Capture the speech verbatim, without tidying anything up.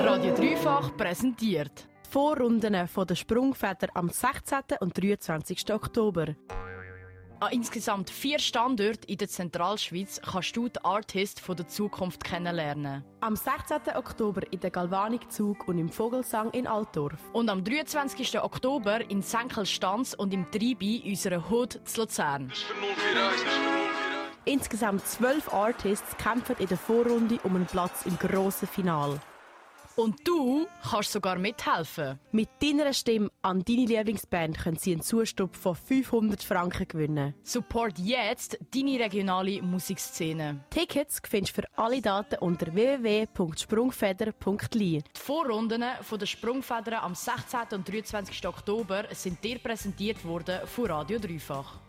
Radio Dreifach präsentiert die Vorrunden von der Sprungfeder am sechzehnten und dreiundzwanzigsten Oktober. An insgesamt vier Standorten in der Zentralschweiz kannst du die Artist von der Zukunft kennenlernen. Am sechzehnten Oktober in der Galvanik-Zug und im Vogelsang in Altdorf. Und am dreiundzwanzigsten Oktober in Senkelstanz und im Treibi unserer Hut zu Luzern. Insgesamt zwölf Artists kämpfen in der Vorrunde um einen Platz im grossen Finale. Und du kannst sogar mithelfen. Mit deiner Stimme an deine Lieblingsband können sie einen Zustupf von fünfhundert Franken gewinnen. Support jetzt deine regionale Musikszene. Tickets findest du für alle Daten unter w w w punkt sprungfeder punkt l i. Die Vorrunden von der Sprungfedern am sechzehnten und dreiundzwanzigsten Oktober sind dir präsentiert worden von Radio Dreifach.